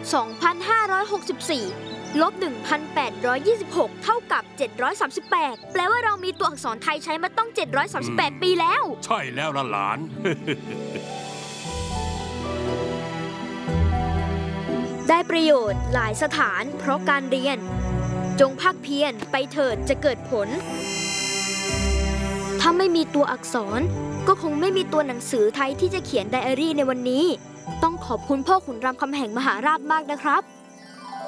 2,564 ลบ 1,826 เท่ากับ 738 แปลว่าเรามีตัวอักษรไทยใช้มาต้อง 738 ปีแล้วใช่แล้วล่ะหลานได้ประโยชน์หลายสถานเพราะการเรียน จงภาคเพียรไปเถิดจะเกิดผล ถ้าไม่มีตัวอักษรก็คงไม่มีตัวหนังสือไทยที่จะเขียนไดอารี่ในวันนี้ ต้องขอบคุณพ่อขุนรามคำแหงมหาราชมากนะครับ